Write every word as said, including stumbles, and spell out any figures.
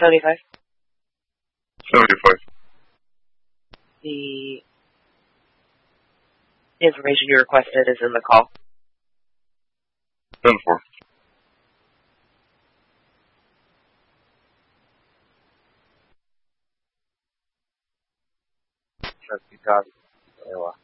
seventy-five. seventy-five. The information you requested is in the call. ten four. Copy. Iowa.